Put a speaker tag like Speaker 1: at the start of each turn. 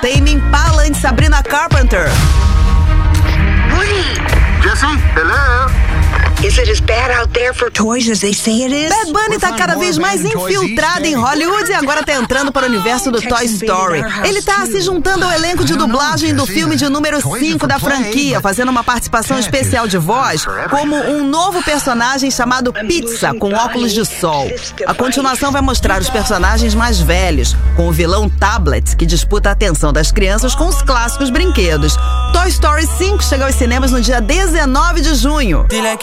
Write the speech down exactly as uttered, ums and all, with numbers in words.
Speaker 1: Tame Impala e Sabrina Carpenter.
Speaker 2: Woody!
Speaker 3: Jesse, hello?
Speaker 2: Is it as bad out there for toys as they say it is?
Speaker 1: Bad Bunny tá cada vez mais infiltrado em Hollywood e agora tá entrando para o universo do Toy Story. Ele tá se juntando ao elenco de dublagem do filme de número cinco da franquia, fazendo uma participação especial de voz como um novo personagem chamado Pizza, com óculos de sol. A continuação vai mostrar os personagens mais velhos, com o vilão Tablet, que disputa a atenção das crianças com os clássicos brinquedos. Toy Story cinco chega aos cinemas no dia dezenove de junho.